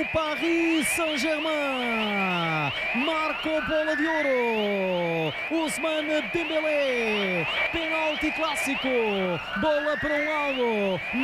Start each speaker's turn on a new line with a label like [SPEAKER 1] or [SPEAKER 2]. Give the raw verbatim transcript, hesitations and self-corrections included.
[SPEAKER 1] Paris Saint-Germain. Marcou bola de ouro. Ousmane Dembélé. Penalti clássico. Bola para um lado.